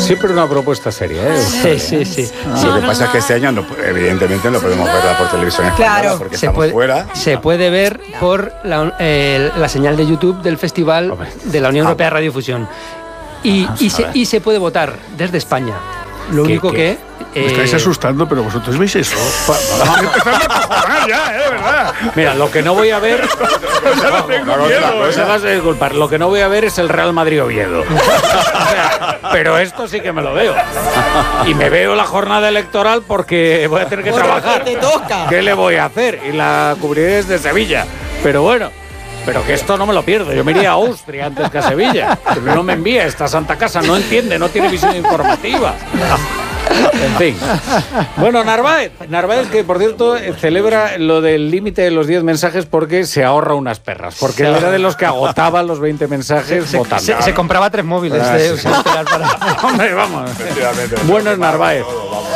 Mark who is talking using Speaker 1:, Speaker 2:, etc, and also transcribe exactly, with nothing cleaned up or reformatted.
Speaker 1: Siempre una propuesta seria, ¿eh?
Speaker 2: Sí, sí, sí.
Speaker 3: Ah, lo que pasa es que este año, no, evidentemente, no podemos verla por televisión española
Speaker 4: Claro.
Speaker 3: porque
Speaker 2: Se
Speaker 3: estamos
Speaker 2: puede,
Speaker 3: fuera.
Speaker 2: se puede ver por la, eh, la señal de YouTube del Festival de la Unión Europea de Radiofusión. Y, y, se, y se puede votar desde España. Lo
Speaker 1: ¿Qué,
Speaker 2: único
Speaker 1: qué?
Speaker 2: que...
Speaker 5: Me estáis
Speaker 2: eh,
Speaker 5: asustando, pero vosotros veis eso. Estoy empezando a cojonar ya, ¿eh? ¿Verdad?
Speaker 1: Mira, lo que no voy a ver...
Speaker 5: Ya no tengo
Speaker 1: No,
Speaker 5: miedo,
Speaker 1: no, no,
Speaker 5: ¿eh?
Speaker 1: se vas a disculpar. Lo que no voy a ver es el Real Madrid Oviedo. O sea, pero esto sí que me lo veo. Y me veo la jornada electoral porque voy a tener que
Speaker 4: Porque
Speaker 1: trabajar.
Speaker 4: te toca.
Speaker 1: ¿Qué le voy a hacer? Y la cubriré desde Sevilla. Pero bueno... Pero que esto no me lo pierdo. Yo me iría a Austria antes que a Sevilla. Pero no me envía esta santa casa. No entiende, no tiene visión informativa. En fin. Bueno, Narváez. Narváez, que por cierto celebra lo del límite de los diez mensajes porque se ahorra unas perras. Porque él era de los que agotaba los veinte mensajes
Speaker 2: se,
Speaker 1: votando.
Speaker 2: se, se compraba tres móviles
Speaker 1: Ah,
Speaker 2: de
Speaker 1: sí.
Speaker 2: usar para...
Speaker 1: Hombre, vamos.
Speaker 3: Efectivamente.
Speaker 1: Bueno es Narváez.
Speaker 3: Todo, vamos.